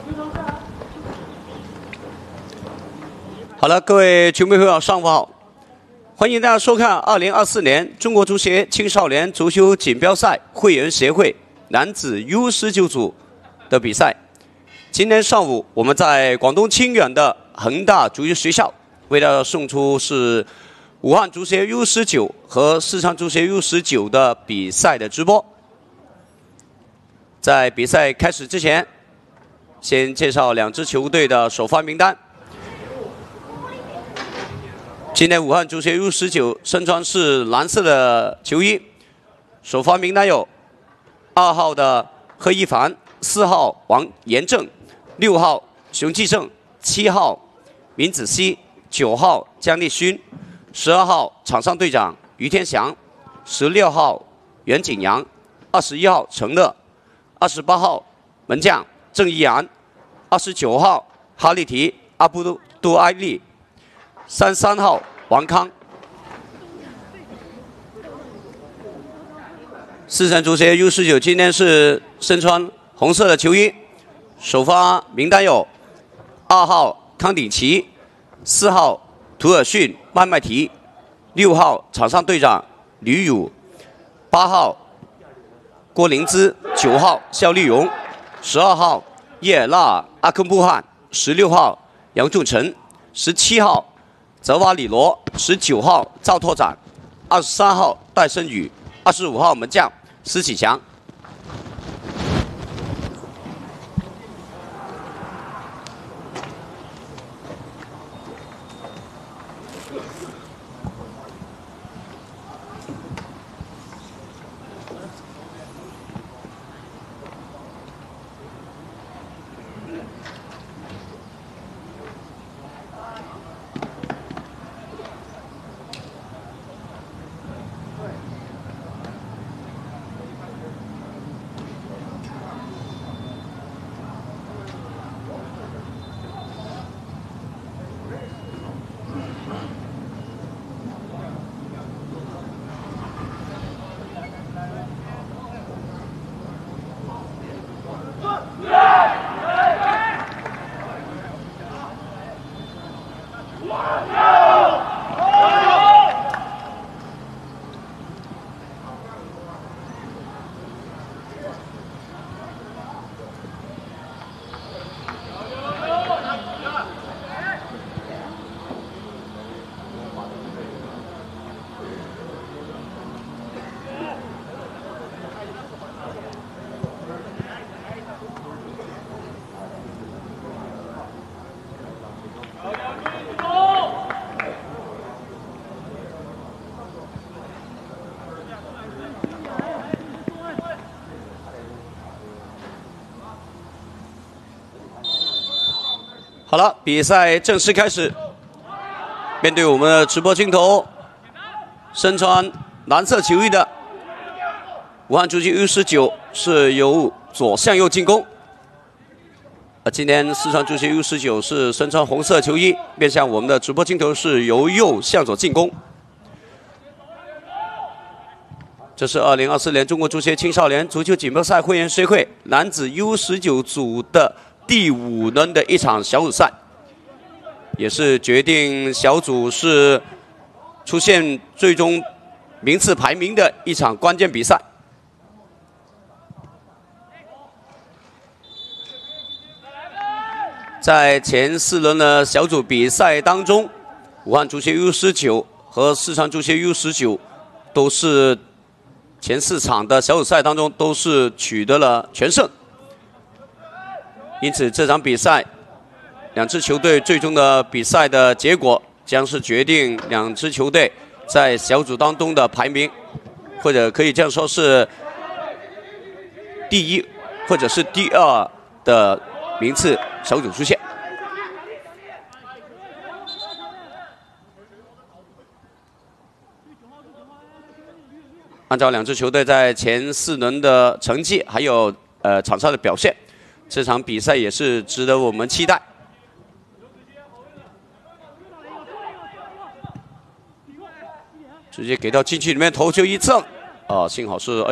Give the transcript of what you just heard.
好了，各位球迷朋友，上午好！欢迎大家收看2024年中国足协青少年足球锦标赛会员协会男子 U19组的比赛。今天上午，我们在广东清远的恒大足球学校为大家送出是武汉足协 U19和四川足协 U19的比赛的直播。在比赛开始之前，先介绍两支球队的首发名单。今天武汉足协 U19身穿是蓝色的球衣，首发名单有2号的贺一凡、4号王延正、6号熊继正、7号闵子熙、9号姜立勋、12号场上队长于天祥、16号袁景阳、21号陈乐、28号门将郑一然、29号哈利提阿布杜埃利、33号王康。四川足协 U19今天是身穿红色的球衣，首发名单有2号康鼎奇、4号图尔逊麦麦提、6号场上队长吕儒、8号郭林兹、9号肖立荣、12号叶尔纳阿克穆汗、16号杨仲成、17号泽瓦里罗、19号赵拓展、23号戴胜宇、25号门将施启强。好了，比赛正式开始。面对我们的直播镜头，身穿蓝色球衣的武汉足协 U19是由左向右进攻。今天四川足协 U19是身穿红色球衣，面向我们的直播镜头是由右向左进攻。这是2024年中国足协青少年足球锦标赛会员协会男子 U19组的第5轮的一场小组赛，也是决定小组是出现最终名次排名的一场关键比赛。在前4轮的小组比赛当中，武汉足协 U19和四川足协 U19都是前4场的小组赛当中都是取得了全胜。因此，这场比赛两支球队最终的比赛的结果将是决定两支球队在小组当中的排名，或者可以这样说是第1或者是第2的名次小组出现。按照两支球队在前4轮的成绩，还有场上的表现，这场比赛也是值得我们期待。直接给到禁区里面头球一蹭，幸好是